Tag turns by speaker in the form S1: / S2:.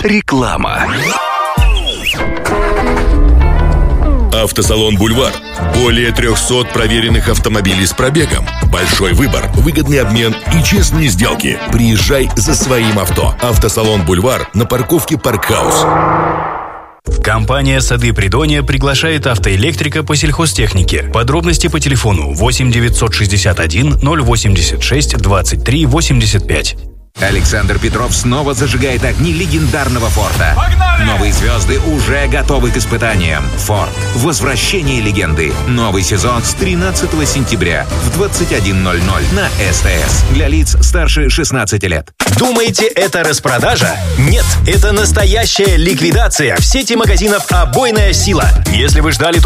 S1: Реклама.
S2: Автосалон «Бульвар». Более 300 проверенных автомобилей с пробегом. Большой выбор, выгодный обмен и честные сделки. Приезжай за своим авто. Автосалон «Бульвар» на парковке «Паркхаус».
S3: Компания «Сады Придонья» приглашает автоэлектрика по сельхозтехнике. Подробности по телефону 8 961 086 23 85.
S4: Александр Петров снова зажигает огни легендарного «Форда». Погнали! Новые звезды уже готовы к испытаниям. «Форд. Возвращение легенды». Новый сезон с 13 сентября в 21:00 на СТС. Для лиц старше 16 лет.
S5: Думаете, это распродажа? Нет, это настоящая ликвидация в сети магазинов «Обойная сила». Если вы ждали